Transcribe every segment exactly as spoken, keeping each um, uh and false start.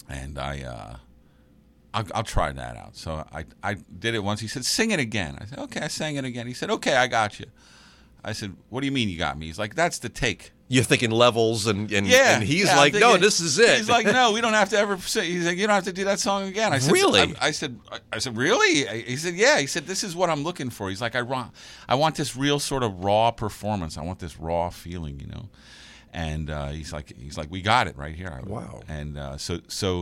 and I, uh, I'll, I'll try that out. So I, I did it once. He said, sing it again. I said, okay. I sang it again. He said, okay, I got you. I said, what do you mean you got me? He's like, that's the take. You're thinking levels, and and, Yeah, and he's yeah, like, thinking, no, this is it. He's like, no, we don't have to ever say. He's like, you don't have to do that song again. I said, Really? I, I said, I said, really? He said, yeah. He said, this is what I'm looking for. He's like, I want, I want this real sort of raw performance. I want this raw feeling, you know. And uh, he's like, he's like, we got it right here. I, Wow. And uh, so, so,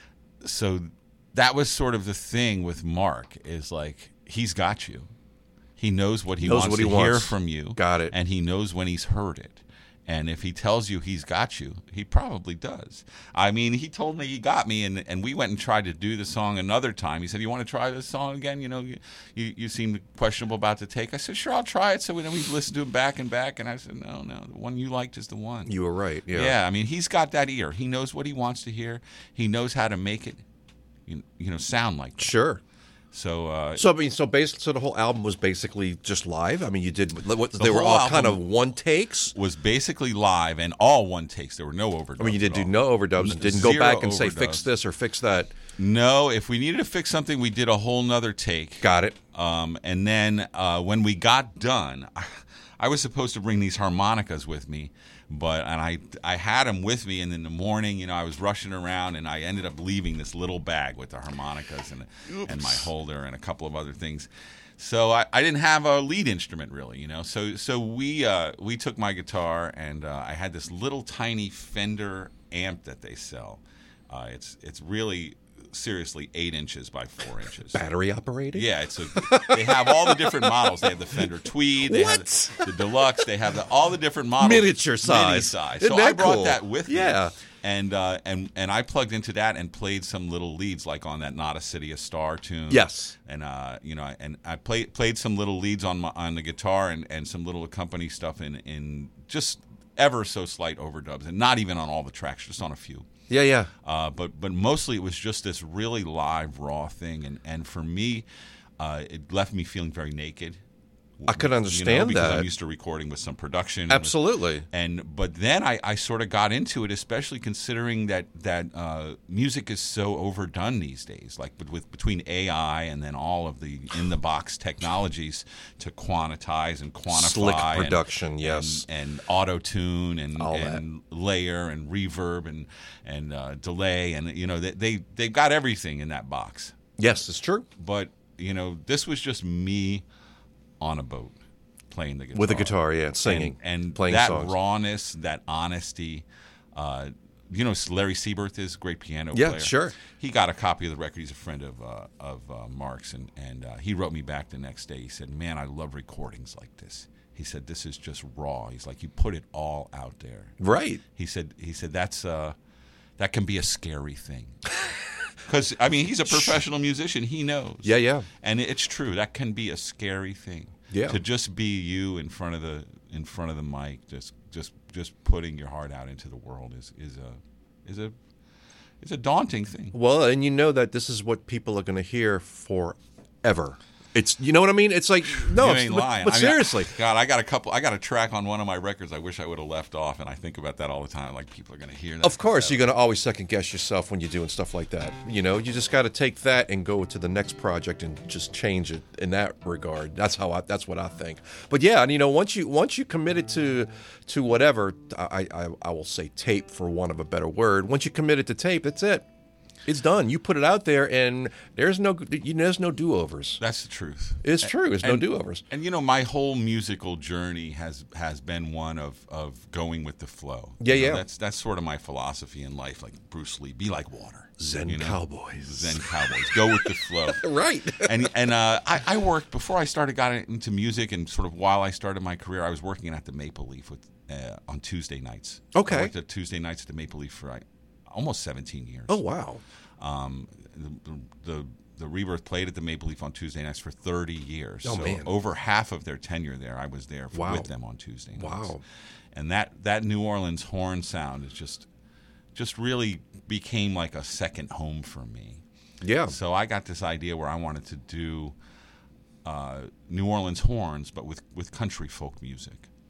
so that was sort of the thing with Mark is like, he's got you. He knows what he Knows wants what he to hear wants. from you. Got it. And he knows when he's heard it. And if he tells you he's got you, he probably does. I mean, he told me he got me, and, and we went and tried to do the song another time. He said, you want to try this song again? You know, you, you, you seem questionable about the take. I said, sure, I'll try it. So we, then we listened to it back and back, and I said, no, no, the one you liked is the one. You were right. Yeah. Yeah, I mean, he's got that ear. He knows what he wants to hear. He knows how to make it, you, you know, sound like that. Sure. So, uh, So I mean, so basically, so the whole album was basically just live. I mean, you did. What, The they were whole all kind of album one takes. was basically live and all one takes. There were no overdubs. I mean, you did at do all. no overdubs. You didn't go Zero back and say fix overdubs. this or fix that. No, if we needed to fix something, we did a whole nother take. Got it. Um, and then uh, when we got done, I, I was supposed to bring these harmonicas with me, but and I I had them with me, and in the morning, you know, I was rushing around, and I ended up leaving this little bag with the harmonicas and and my holder and a couple of other things. So I, I didn't have a lead instrument really, you know. So so we uh, we took my guitar, and uh, I had this little tiny Fender amp that they sell. Uh, it's it's really seriously eight inches by four inches. Battery operated. Yeah, it's a, they have all the different models. They have the Fender Tweed, they What? have the, the Deluxe, they have the, all the different models. Miniature size. Mini size. Isn't So I that brought cool? that with Yeah. me. And uh, and and I plugged into that and played some little leads, like on that "Not a City, a Star" tune. Yes. And uh, you know, and I played played some little leads on my on the guitar and, and some little accompany stuff in in just ever so slight overdubs, and not even on all the tracks, just on a few. Yeah, yeah. Uh, but but mostly it was just this really live, raw thing, and and for me, uh, it left me feeling very naked. I could You know, understand because that. I'm used to recording with some production. and with- Absolutely. and but then I, I sort of got into it, especially considering that that uh, music is so overdone these days. Like with, with between A I and then all of the in the box technologies to quantize and quantify, Slick and- production, yes. and, and auto tune and, All and layer and reverb and and uh, delay, and you know they, they they've got everything in that box. Yes, it's true. But you know this was just me on a boat playing the guitar With a guitar, yeah, singing, and, and playing that songs. rawness, that honesty. Uh, you know, Larry Seaberth is a great piano Yeah, player. sure. He got a copy of the record. He's a friend of uh, of uh, Mark's, and and uh, he wrote me back the next day. He said, "Man, I love recordings like this." He said, "This is just raw." He's like, "You put it all out there." Right. He said, "He said that's uh, that can be a scary thing." Because I mean, he's a professional musician. He knows. Yeah, yeah. And it's true. That can be a scary thing. Yeah. To just be you in front of the in front of the mic, just just just putting your heart out into the world is is a is a is a daunting thing. Well, and you know that this is what people are going to hear forever. It's, you know what I mean? It's like, no, you it's- ain't but, lying. but I mean, seriously. God, I got a couple. I got a track on one of my records. I wish I would have left off, and I think about that all the time. Like people are going to hear that. Of course, you're going to always second guess yourself when you're doing stuff like that. You know, you just got to take that and go to the next project and just change it in that regard. That's how I. That's what I think. But yeah, and you know, once you once you committed to to whatever, I I, I will say tape for want of a better word. Once you committed to tape, that's it. It's done. You put it out there, and there's no you know, there's no do-overs. That's the truth. It's true. There's no And- do-overs. And you know, my whole musical journey has has been one of, of going with the flow. Yeah, You know, yeah. That's that's sort of my philosophy in life. Like Bruce Lee, be like water. Zen you know? cowboys. Zen cowboys. Go with the flow. Right. and and uh, I, I worked before I started got into music, and sort of while I started my career, I was working at the Maple Leaf with uh, on Tuesday nights. Okay. I worked at Tuesday nights at the Maple Leaf for like, almost seventeen years. Oh wow. Um, the, the the Rebirth played at the Maple Leaf on Tuesday nights for thirty years. Oh, so man. over half of their tenure there, I was there Wow. with them on Tuesday nights. Wow. And that, that New Orleans horn sound is just just really became like a second home for me. Yeah. So I got this idea where I wanted to do uh, New Orleans horns, but with, with country folk music.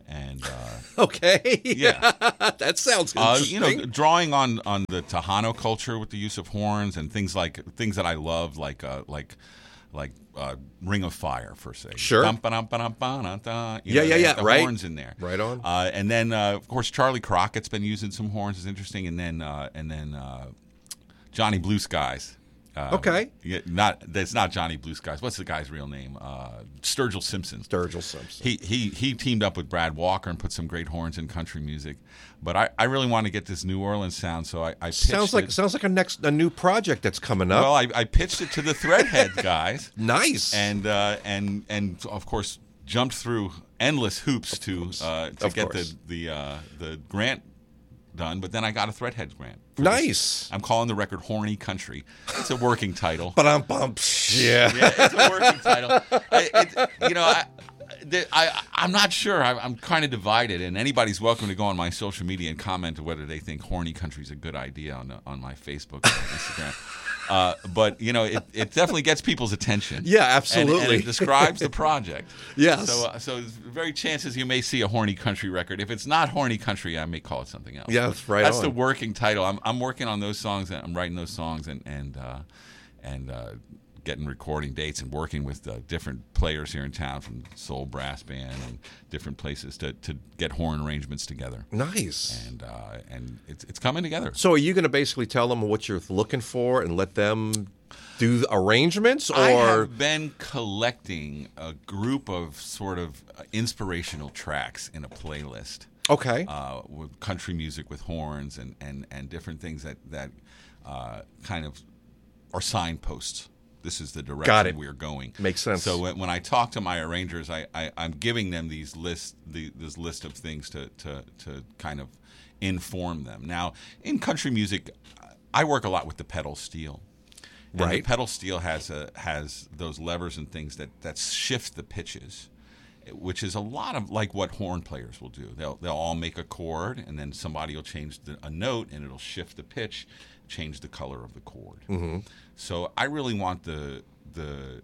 and uh, Okay. Yeah. That sounds uh, interesting. you know, drawing on, on the Tejano culture with the use of horns and things like things that I love, like uh, like like uh, Ring of Fire, for say. Sure. Dum, ba, dum, ba, dum, ba, dum, da. You Yeah, know, yeah, they yeah, have the right. horns in there. Right on. Uh, and then, uh, of course, Charlie Crockett's been using some horns. Is interesting. And then uh, and then uh, Johnny Blue Skies. Uh, Okay. Yeah, not that's not Johnny Blue Skies. What's the guy's real name? Uh, Sturgill Simpson. Sturgill Simpson. He he he teamed up with Brad Walker and put some great horns in country music. But I, I really want to get this New Orleans sound, so I, I pitched Sounds like it. sounds like a next a new project that's coming up. Well, I, I pitched it to the Threadhead guys, Nice. and uh, and and of course jumped through endless hoops to uh, to Of get course. the the uh, the grant done. But then I got a Threadhead grant. for this. Nice. I'm calling the record "Horny Country." It's a working title. Ba-dum, bum. Yeah. Yeah, it's a working title. I, it, you know, I, the, I, I'm not sure. I, I'm kind of divided, and anybody's welcome to go on my social media and comment whether they think "horny country" is a good idea on on my Facebook or Instagram. Uh, but you know, it, it definitely gets people's attention. Yeah, And- absolutely. And, it describes the project. Yes. So, uh, so there's very chances you may see a horny country record. If it's not horny country, I may call it something else. Yeah, But that's right That's on. the working title. I'm I'm working on those songs. And I'm writing those songs and and uh, and uh, getting recording dates and working with uh, different players here in town from Soul Brass Band and different places to, to get horn arrangements together. Nice. And uh, and it's it's coming together. So are you going to basically tell them what you're looking for and let them do the arrangements, or I have been collecting a group of sort of uh, inspirational tracks in a playlist. okay? Uh, with country music with horns and, and, and different things that that uh, kind of are signposts. This is the Got direction it. we're going. Makes sense. So when, when I talk to my arrangers, I, I I'm giving them these list the, this list of things to, to to kind of inform them. Now in country music, I work a lot with the pedal steel. And Right. the pedal steel has a has those levers and things that, that shift the pitches, which is a lot of like what horn players will do. They'll they'll all make a chord, and then somebody will change the, a note, and it'll shift the pitch, change the color of the chord. Mm-hmm. So I really want the the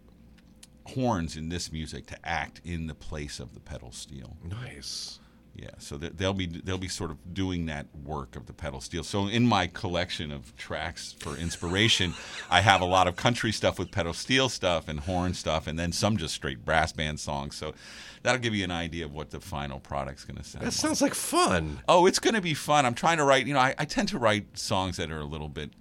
horns in this music to act in the place of the pedal steel. Nice. Yeah, so that they'll be they'll be sort of doing that work of the pedal steel. So in my collection of tracks for inspiration, I have a lot of country stuff with pedal steel stuff and horn stuff, and then some just straight brass band songs. So that'll give you an idea of what the final product's going to sound That like. sounds like fun. Oh, it's going to be fun. I'm trying to write. You know, I, I tend to write songs that are a little bit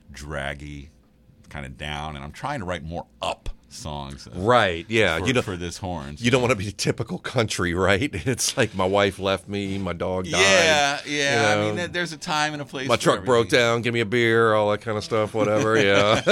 draggy, kind of down, and I'm trying to write more up songs. uh, Right. Yeah. For, you know, for this horns. you don't want to be typical country, right? It's like my wife left me, my dog died. Yeah, yeah. you I know. mean, there's a time and a place. My for truck broke everything. down. Give me a beer, all that kind of stuff. Whatever. Yeah.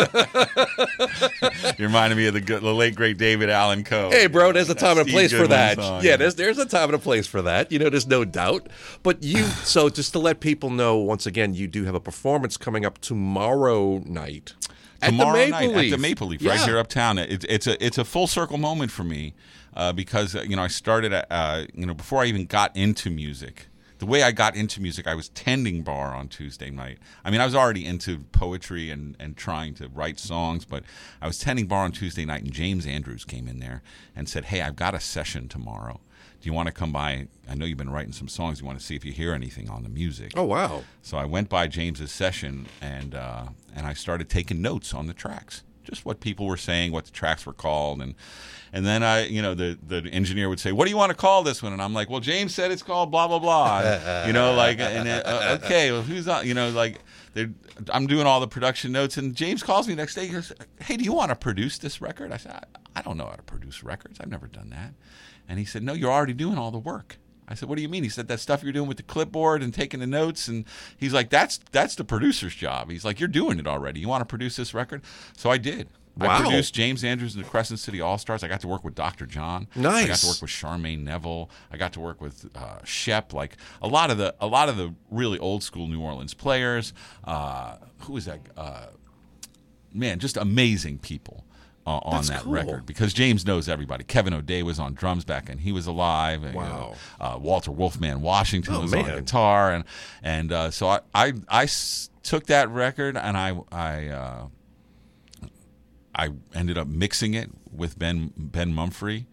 You reminded me of the, good, the late great David Allen Coe. Hey, bro, there's a That time and a Steve place for Goodwin that. song, yeah, there's there's a time and a place for that. You know, there's no doubt. But you, so just to let people know, once again, you do have a performance coming up tomorrow night. tomorrow at the Maple night Leaf. at the Maple Leaf, Yeah. right here uptown. It, it's a it's a full circle moment for me uh, because uh, you know I started uh, you know before I even got into music. The way I got into music, I was tending bar on Tuesday night. I mean, I was already into poetry and, and trying to write songs, but I was tending bar on Tuesday night, and James Andrews came in there and said, "Hey, I've got a session tomorrow. Do you want to come by? I know you've been writing some songs. You want to see if you hear anything on the music?" Oh, wow. So I went by James's session and uh, and I started taking notes on the tracks, just what people were saying, what the tracks were called, and and then I, you know, the the engineer would say, "What do you want to call this one?" And I'm like, "Well, James said it's called blah blah blah," and, you know, like, and uh, okay, well, who's on? You know, like, they're- I'm doing all the production notes, and James calls me the next day. He goes, "Hey, do you want to produce this record?" I said, I, "I don't know how to produce records. I've never done that." And he said, "No, you're already doing all the work." I said, "What do you mean?" He said, "That stuff you're doing with the clipboard and taking the notes." And he's like, that's that's the producer's job. He's like, "You're doing it already. You want to produce this record?" So I did. Wow. I produced James Andrews and the Crescent City All-Stars. I got to work with Doctor John. I got Nice. to work with Charmaine Neville. I got to work with uh, Shep. Like a lot of the a lot of the really old school New Orleans players. Uh, who is that? Uh, man, just amazing people. Uh, on That's that cool. record because James knows everybody. Kevin O'Day was on drums back and he was alive. And, you Wow. know, uh, Walter Wolfman Washington Oh, was on man. guitar, and and uh, so I, I I s- took that record and I I uh, I ended up mixing it with Ben Ben Mumphrey.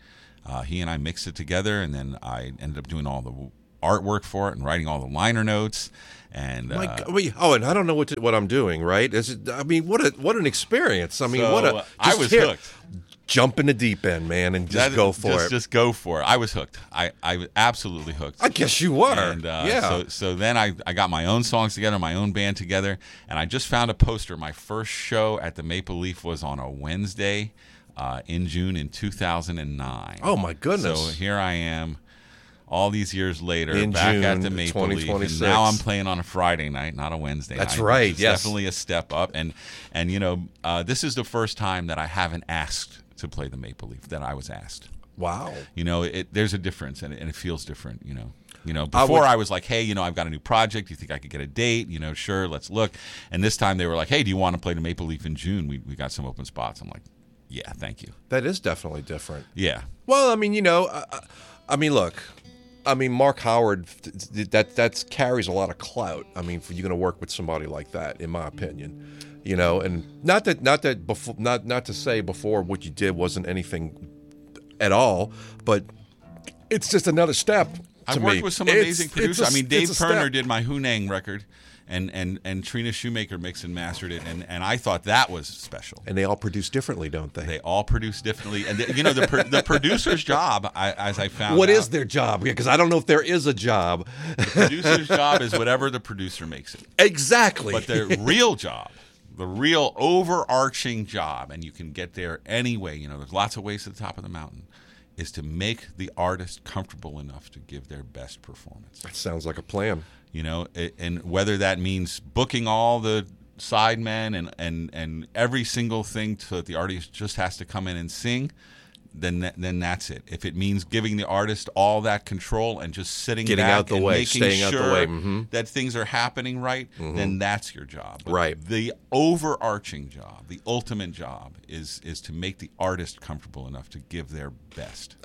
Uh, he and I mixed it together, and then I ended up doing all the artwork for it and writing all the liner notes. And My uh, God, wait, oh, and I don't know what to, what I'm doing. Right? Is it, I mean, what a what an experience. I mean, so what a I just was here, hooked. Jump in the deep end, man, and just That- go for just, it. Just go for it. I was hooked. I, I was absolutely hooked. I guess you were. And uh, yeah. so, so then I, I got my own songs together, my own band together, and I just found a poster. My first show at the Maple Leaf was on a Wednesday uh, in June in two thousand nine. Oh my goodness. So here I am, all these years later, In back at June the Maple Leaf, and 2026. now I'm playing on a Friday night, not a Wednesday That's night. right, It's yes. definitely a step up, and and you know, uh, this is the first time that I haven't asked to play the Maple Leaf, that I was asked. Wow. You know, it, there's a difference, and it, and it feels different. You know, you know. I Before would- I was like, hey, you know, I've got a new project. You think I could get a date? You know, sure, let's look. And this time they were like, hey, do you want to play the Maple Leaf in June? We we got some open spots. I'm like, yeah, thank you. That is definitely different. Yeah, Well, I mean, you know, I, I mean, look, I mean, Mark Howard, that that carries a lot of clout. I mean, for you going to work with somebody like that, in my opinion, you know, and not that not that before, not not to say before what you did wasn't anything at all, but it's just another step. To I've worked me. with some It's- amazing it's producers. a- I mean, it's Dave a Turner step. did my Hunang record, and and and Trina Shoemaker mixed and mastered it, and and I thought that was special. And they all produce differently, don't they? They all produce differently, and the, you know the pro- the producer's job, I, as I found What out, is their job? Because I don't know if there is a job. the producer's job is whatever the producer makes it. Exactly. But their real job, the real overarching job, and you can get there anyway, you know, there's lots of ways to the top of the mountain, is to make the artist comfortable enough to give their best performance. That sounds like a plan. You know, it, and whether that means booking all the sidemen and, and, and every single thing so that the artist just has to come in and sing, then that, then that's it. If it means giving the artist all that control and just sitting Getting back out the and way, making staying out the sure way, mhm. that things are happening right, then that's your job. But Right. The overarching job, the ultimate job, is is to make the artist comfortable enough to give their best.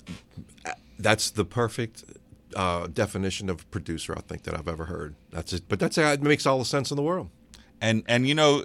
That's the perfect uh, definition of producer I think that I've ever heard. That's it. But that's it makes all the sense in the world. And and you know,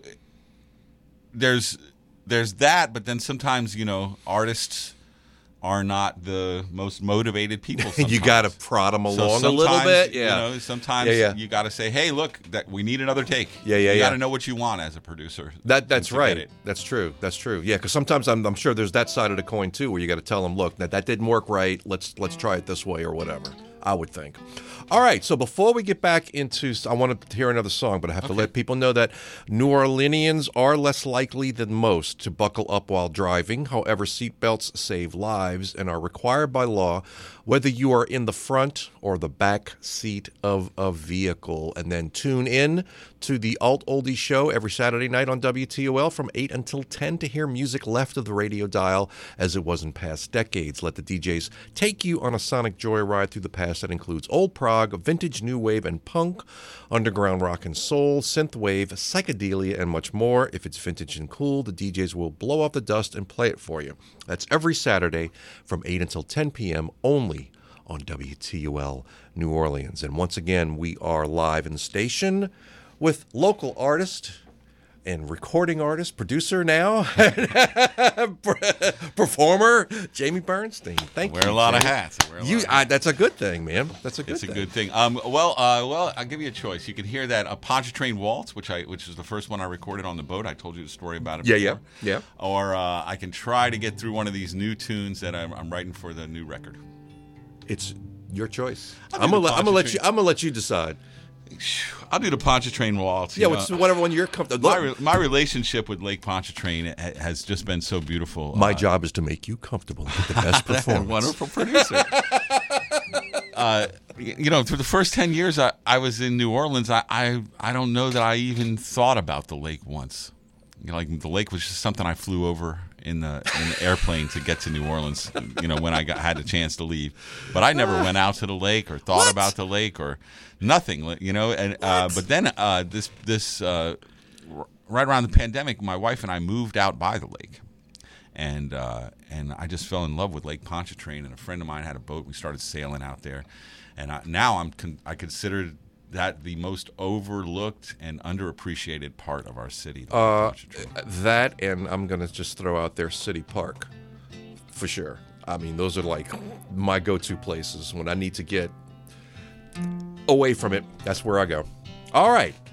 there's there's that, but then sometimes, you know, artists are not the most motivated people. Sometimes. You got to prod them So along a little sometimes, bit. Yeah. You know, sometimes Yeah, yeah. you got to say, "Hey, look, that we need another take." Yeah, yeah, You got yeah. to know what you want as a producer. That that's to get right. it. That's true. That's true. Yeah, because sometimes I'm, I'm sure there's that side of the coin too, where you got to tell them, look, that that didn't work right. Let's let's try it this way or whatever. I would think. All right. So before we get back into, I want to hear another song, but I have to let people know that New Orleanians are less likely than most to buckle up while driving. However, seatbelts save lives and are required by law, whether you are in the front or the back seat of a vehicle. And then tune in to the Alt Oldie Show every Saturday night on W T O L from eight until ten to hear music left of the radio dial as it was in past decades. Let the D Js take you on a sonic joyride through the past that includes old prog, vintage new wave and punk, underground rock and soul, synth wave, psychedelia, and much more. If it's vintage and cool, the D Js will blow off the dust and play it for you. That's every Saturday from eight until ten p.m. only on W T O L New Orleans. And once again, we are live in the station with local artist and recording artist, producer now, performer, Jamie Bernstein. Thank Wear you. a lot of Jamie. hats. I wear a lot You, of hats. I, that's a good thing, man. That's a good It's a thing. good thing. Um, well, uh, well, I'll give you a choice. You could hear that a Pontchartrain Waltz, which I, which is the first one I recorded on the boat. I told you the story about it. Yeah, yeah, before. yeah. Or uh, I can try to get through one of these new tunes that I'm, I'm writing for the new record. It's your choice. I'll I'm do gonna, the let, I'm gonna let you. Pontchartrain. I'm gonna let you decide. I'll do the Pontchartrain Waltz. you Yeah, know. what's, whatever one you're comfortable. my, Look, re- my relationship with Lake Pontchartrain ha- has just been so beautiful. my Uh, job is to make you comfortable and get the best performance. wonderful producer. uh, y- you know, for the first ten years I, I was in New Orleans, I, I I don't know that I even thought about the lake once. You know, like the lake was just something I flew over in the in the airplane to get to New Orleans. You know, when I got, had a chance to leave, but I never went out to the lake or thought What? about the lake or nothing. You know, and uh, but then uh, this this uh, r- right around the pandemic, my wife and I moved out by the lake. And uh, and I just fell in love with Lake Pontchartrain, and a friend of mine had a boat. We started sailing out there, and I, now I'm con- I consider that the most overlooked and underappreciated part of our city. Lake Uh, Pontchartrain. that, and I'm gonna just throw out there City Park, for sure. I mean, those are like my go-to places when I need to get away from it. That's where I go. All right.